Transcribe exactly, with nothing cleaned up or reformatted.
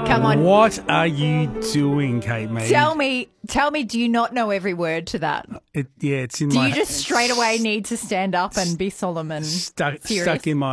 Come on. What are you doing, Kate Mead? Tell me, tell me, do you not know every word to that? It, yeah, it's in Do my you just straight away need to stand up and be solemn and stuck, serious? stuck in my